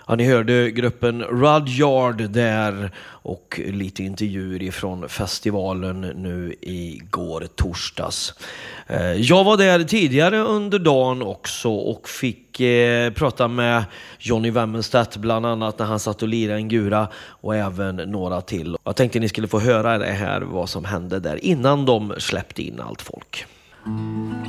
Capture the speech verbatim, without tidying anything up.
Ja, ni hörde gruppen Rudyard där och lite intervjuer ifrån festivalen nu igår torsdags. Jag var där tidigare under dagen också och fick eh, prata med Johnny Wemmenstedt bland annat när han satt och lirade en gura och även några till. Jag tänkte ni skulle få höra det här vad som hände där innan de släppte in allt folk.